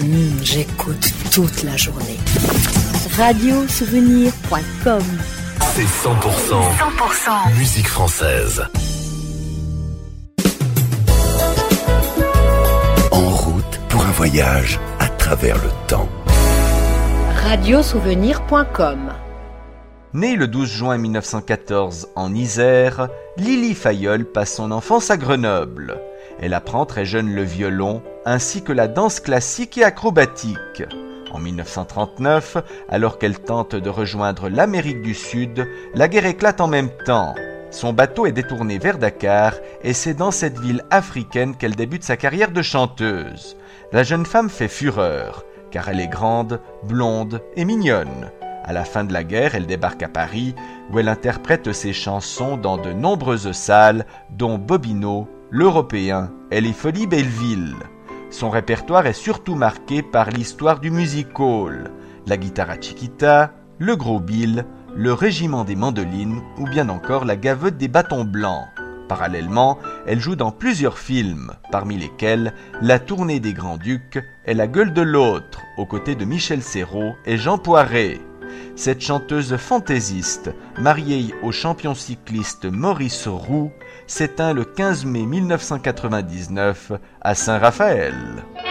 J'écoute toute la journée. Radiosouvenir.com. C'est 100% musique française. En route pour un voyage à travers le temps. Radiosouvenir.com. Née le 12 juin 1914 en Isère, Lily Fayol passe son enfance à Grenoble. Elle apprend très jeune le violon, ainsi que la danse classique et acrobatique. En 1939, alors qu'elle tente de rejoindre l'Amérique du Sud, la guerre éclate en même temps. Son bateau est détourné vers Dakar et c'est dans cette ville africaine qu'elle débute sa carrière de chanteuse. La jeune femme fait fureur, car elle est grande, blonde et mignonne. À la fin de la guerre, elle débarque à Paris, où elle interprète ses chansons dans de nombreuses salles, dont Bobino, l'Européen et les Folies Belleville. Son répertoire est surtout marqué par l'histoire du music hall, la guitare chiquita, le gros bill, le régiment des mandolines ou bien encore la gavotte des bâtons blancs. Parallèlement, elle joue dans plusieurs films, parmi lesquels La tournée des Grands-Ducs et La gueule de l'autre, aux côtés de Michel Serrault et Jean Poiret. Cette chanteuse fantaisiste, mariée au champion cycliste Maurice Roux, s'éteint le 15 mai 1999 à Saint-Raphaël.